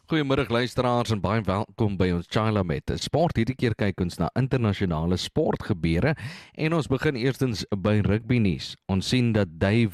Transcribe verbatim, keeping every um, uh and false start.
Goeiemôre luisteraars en baie welkom by ons Chila met Sport. Hierdie keer kyk ons na internasionale sportgebeure en ons begin eerstens by rugby nuus. Ons sien dat Dave